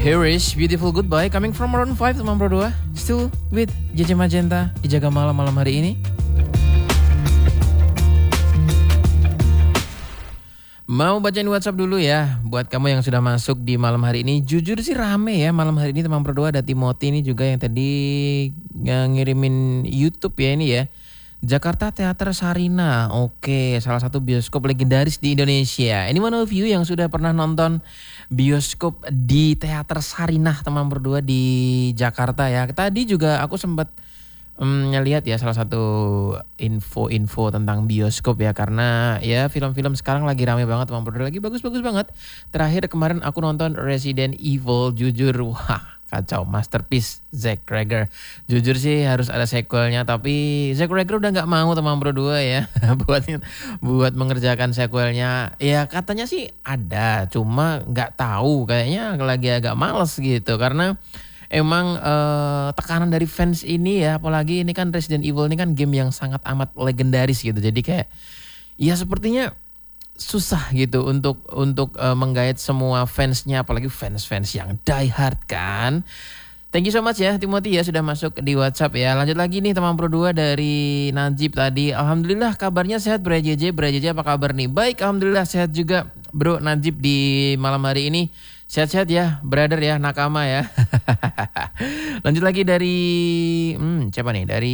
Here is Beautiful Goodbye coming from Maroon 5 teman berdua. Still with JJ Magenta di Jaga Malam hari ini. Mau bacain WhatsApp dulu ya buat kamu yang sudah masuk di malam hari ini. Jujur sih rame ya malam hari ini teman berdua. Ada Timothy ini juga yang tadi ngirimin YouTube ya ini ya. Jakarta Teater Sarina, oke, salah satu bioskop legendaris di Indonesia. Ini one of you yang sudah pernah nonton bioskop di Teater Sarinah teman berdua di Jakarta ya. Tadi juga aku sempat ngelihat ya salah satu info tentang bioskop ya. Karena ya film-film sekarang lagi rame banget teman berdua, lagi bagus-bagus banget. Terakhir kemarin aku nonton Resident Evil, jujur wah kacau, masterpiece Zack Cregger. Jujur sih harus ada sequelnya, tapi Zack Cregger udah nggak mau teman berdua ya buat mengerjakan sequelnya. Ya katanya sih ada, cuma nggak tahu, kayaknya lagi agak males gitu karena emang tekanan dari fans ini ya, apalagi ini kan Resident Evil ini kan game yang sangat amat legendaris gitu. Jadi kayak ya sepertinya susah gitu untuk menggait semua fansnya, apalagi fans yang die hard kan. Thank you so much ya Timothy ya sudah masuk di WhatsApp ya. Lanjut lagi nih teman berdua dari Najib tadi. Alhamdulillah kabarnya sehat Bro JJ. Bro JJ apa kabar nih? Baik, alhamdulillah sehat juga Bro Najib di malam hari ini. Sehat-sehat ya, brother ya, nakama ya. Lanjut lagi dari siapa nih? Dari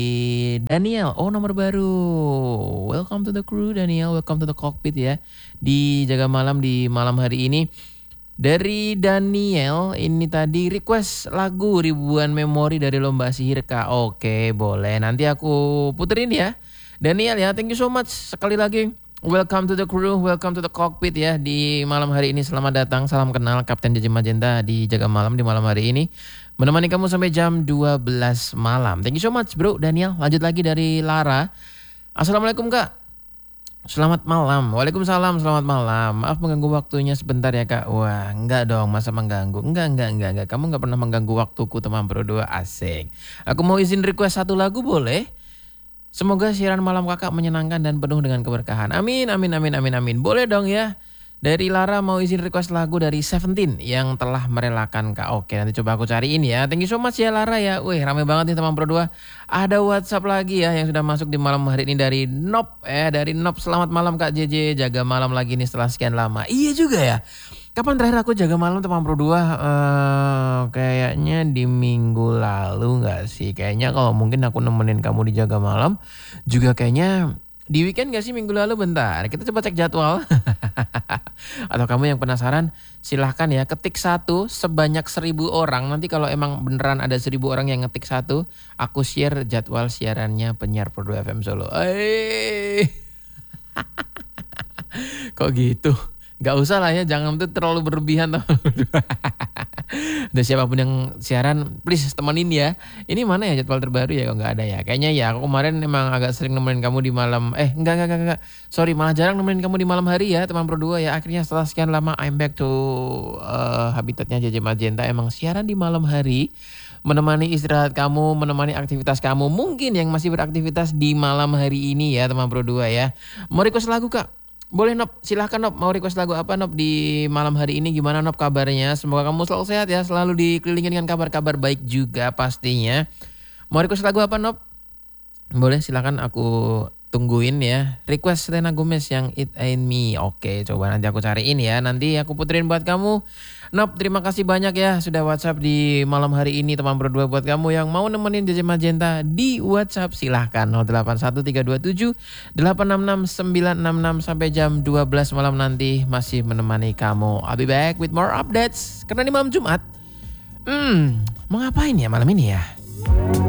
Daniel. Oh, nomor baru. Welcome to the crew Daniel, welcome to the cockpit ya. Di Jaga Malam di malam hari ini. Dari Daniel ini tadi request lagu Ribuan Memori dari Lomba Sihirka. Oke, boleh. Nanti aku puterin ya. Daniel ya, thank you so much sekali lagi. Welcome to the crew, welcome to the cockpit ya di malam hari ini. Selamat datang, salam kenal Kapten JJ Magenta di Jaga Malam di malam hari ini. Menemani kamu sampai jam 12 malam. Thank you so much bro Daniel. Lanjut lagi dari Lara. Assalamualaikum kak. Selamat malam. Waalaikumsalam, selamat malam. Maaf mengganggu waktunya sebentar ya kak. Wah enggak dong, masa mengganggu. Enggak. Kamu enggak pernah mengganggu waktuku teman berdua, asik. Aku mau izin request satu lagu boleh? Semoga siaran malam kakak menyenangkan dan penuh dengan keberkahan. Amin. Boleh dong ya. Dari Lara mau izin request lagu dari Seventeen yang telah merelakan kak. Oke, nanti coba aku cariin ya. Thank you so much ya Lara ya. Wih, rame banget nih teman berdua. Ada WhatsApp lagi ya yang sudah masuk di malam hari ini dari Nop. Dari Nop, selamat malam kak JJ. Jaga malam lagi nih setelah sekian lama. Iya juga ya. Kapan terakhir aku jaga malam teman berdua? Kayaknya di minggu lalu gak sih? Kayaknya kalau mungkin aku nemenin kamu di jaga malam juga kayaknya di weekend gak sih minggu lalu? Bentar, kita coba cek jadwal. Atau kamu yang penasaran silahkan ya ketik 1 sebanyak 1000 orang. Nanti kalau emang beneran ada 1000 orang yang ngetik 1, aku share jadwal siarannya penyiar Pro 2 FM Solo. Kok gitu? Gak usah lah ya, jangan tuh terlalu berlebihan. Udah siapapun yang siaran, please temenin ya. Ini mana ya jadwal terbaru ya, kalau gak ada ya. Kayaknya ya, aku kemarin emang agak sering nemenin kamu di malam. Enggak. Sorry, malah jarang nemenin kamu di malam hari ya, teman Pro 2 ya. Akhirnya setelah sekian lama, I'm back to habitatnya JJ Magenta. Emang siaran di malam hari, menemani istirahat kamu, menemani aktivitas kamu. Mungkin yang masih beraktivitas di malam hari ini ya, teman Pro 2 ya. Mau request lagu kak? Boleh Nop, silahkan Nop, mau request lagu apa Nop di malam hari ini? Gimana Nop kabarnya? Semoga kamu selalu sehat ya, selalu dikelilingi dengan kabar-kabar baik juga pastinya. Mau request lagu apa Nop? Boleh silahkan aku tungguin ya. Request Selena Gomez yang It Ain't Me. Oke, coba nanti aku cariin ya, nanti aku puterin buat kamu. Nop, terima kasih banyak ya sudah WhatsApp di malam hari ini teman berdua. Buat kamu yang mau nemenin JJ Magenta di WhatsApp silahkan 081327 866 966 sampai jam 12 malam nanti masih menemani kamu. I'll be back with more updates karena ini malam Jumat. Mau ngapain ya malam ini ya?